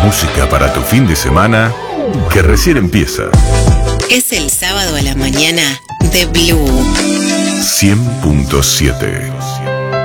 música para tu fin de semana que recién empieza. Es el sábado a la mañana de Blue 100.7